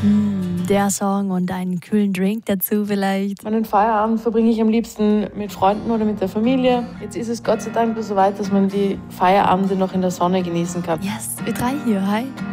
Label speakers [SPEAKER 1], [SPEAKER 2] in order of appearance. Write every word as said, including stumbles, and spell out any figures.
[SPEAKER 1] Mm, der Song und einen kühlen Drink dazu vielleicht.
[SPEAKER 2] Meinen Feierabend verbringe ich am liebsten mit Freunden oder mit der Familie. Jetzt ist es Gott sei Dank so weit, dass man die Feierabende noch in der Sonne genießen kann.
[SPEAKER 1] Yes, wir drei hier, hi.